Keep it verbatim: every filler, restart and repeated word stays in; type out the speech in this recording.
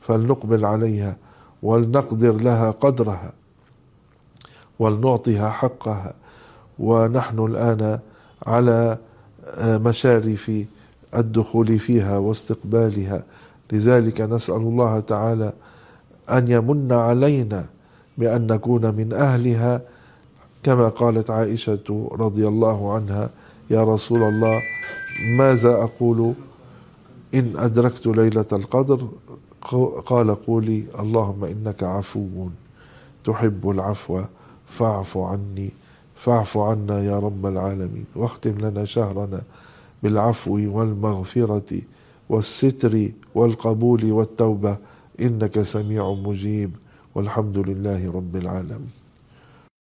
فلنقبل عليها ولنقدر لها قدرها ولنعطيها حقها. ونحن الآن على مشارف الدخول فيها واستقبالها، لذلك نسأل الله تعالى أن يمن علينا بأن نكون من أهلها، كما قالت عائشة رضي الله عنها: يا رسول الله ماذا أقول إن أدركت ليلة القدر؟ قال: قولي اللهم إنك عفو تحب العفو فاعف عني فاعف عنا يا رب العالمين. واختم لنا شهرنا بالعفو والمغفرة والستر والقبول والتوبة، إنك سميع مجيب، والحمد لله رب العالمين.